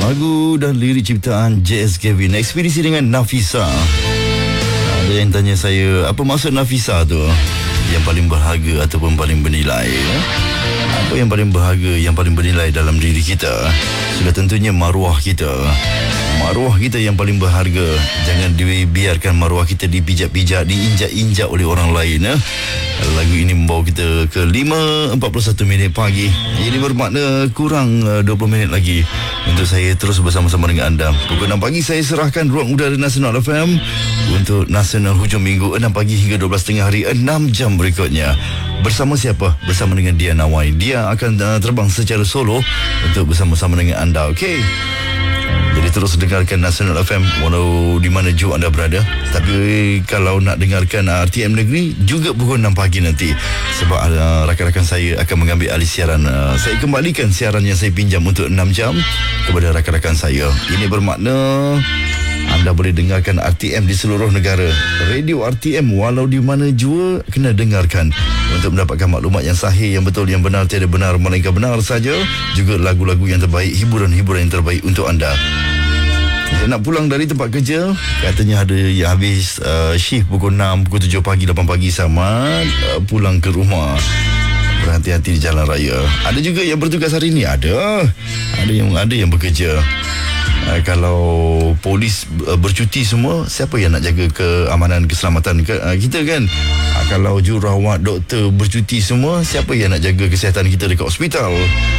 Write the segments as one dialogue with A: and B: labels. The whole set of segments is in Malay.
A: Lagu dan lirik ciptaan JS Kevin, ekspedisi dengan Nafisa. Ada yang tanya saya, apa maksud Nafisa tu? Yang paling berharga ataupun paling bernilai. Apa yang paling berharga, yang paling bernilai dalam diri kita? Sudah tentunya maruah kita. Maruah kita yang paling berharga. Jangan dibiarkan maruah kita dipijak-pijak, diinjak-injak oleh orang lain. Lagu ini membawa kita ke 5.41 pagi. Ini bermakna kurang 20 minit lagi untuk saya terus bersama-sama dengan anda. Pukul 6 pagi saya serahkan ruang udara Nasional FM untuk Nasional Hujung Minggu 6 pagi hingga 12.30 hari, 6 jam berikutnya. Bersama siapa? Bersama dengan Dia Nawai. Dia akan terbang secara solo untuk bersama-sama dengan anda. Okey. Jadi terus dengarkan Nasional FM walau di mana jua anda berada. Tapi kalau nak dengarkan RTM Negeri juga pukul 6 pagi nanti. Sebab rakan-rakan saya akan mengambil alih siaran. Saya kembalikan siaran yang saya pinjam untuk 6 jam kepada rakan-rakan saya. Ini bermakna anda boleh dengarkan RTM di seluruh negara. Radio RTM walau di mana jua kena dengarkan untuk mendapatkan maklumat yang sahih, yang betul, yang benar, tiada benar melainkan benar saja. Juga lagu-lagu yang terbaik, hiburan-hiburan yang terbaik untuk anda. Dia nak pulang dari tempat kerja, katanya ada yang habis shift pukul 6, pukul 7 pagi, 8 pagi sama pulang ke rumah. Berhati-hati di jalan raya. Ada juga yang bertugas hari ini, ada yang bekerja. Kalau polis bercuti semua, siapa yang nak jaga keamanan, keselamatan kita kan? Kalau jururawat, doktor bercuti semua, siapa yang nak jaga kesihatan kita dekat hospital?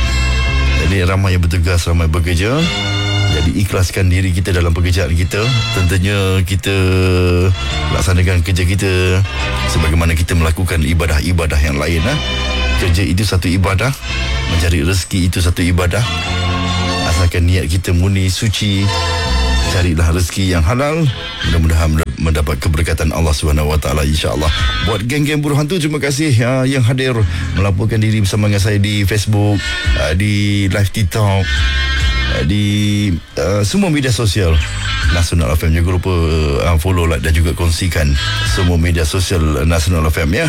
A: Jadi ramai yang bertugas, ramai bekerja. Jadi ikhlaskan diri kita dalam pekerjaan kita. Tentunya kita laksanakan kerja kita sebagaimana kita melakukan ibadah-ibadah yang lain. Kerja itu satu ibadah, mencari rezeki itu satu ibadah. Asalkan niat kita murni, suci, carilah rezeki yang halal. Mudah-mudahan mendapat keberkatan Allah SWT, insya-Allah. Buat geng-geng buruh hantu, terima kasih yang hadir melaporkan diri bersama dengan saya di Facebook, di live TikTok, di semua media sosial Nasional FM. Jangan lupa follow, like dan juga kongsikan semua media sosial Nasional FM ya.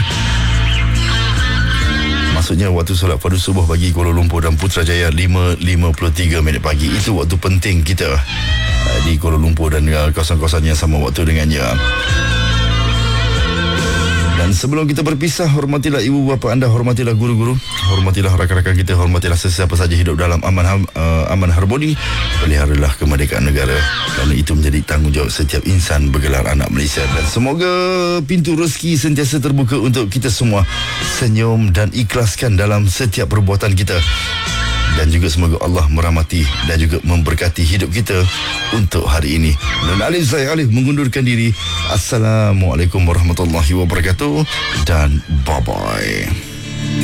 A: Maksudnya waktu solat fardu subuh bagi Kuala Lumpur dan Putrajaya 5.53 pagi. Itu waktu penting kita di Kuala Lumpur dan kawasan-kawasan yang sama waktu dengannya. Dan sebelum kita berpisah, hormatilah ibu bapa anda, hormatilah guru-guru, hormatilah rakan-rakan kita, hormatilah sesiapa saja hidup dalam aman harmoni. Peliharalah kemerdekaan negara, kerana itu menjadi tanggungjawab setiap insan bergelar anak Malaysia. Dan semoga pintu rezeki sentiasa terbuka untuk kita semua. Senyum dan ikhlaskan dalam setiap perbuatan kita. Dan juga semoga Allah merahmati dan juga memberkati hidup kita untuk hari ini. Dan saya Alif mengundurkan diri. Assalamualaikum warahmatullahi wabarakatuh dan bye-bye.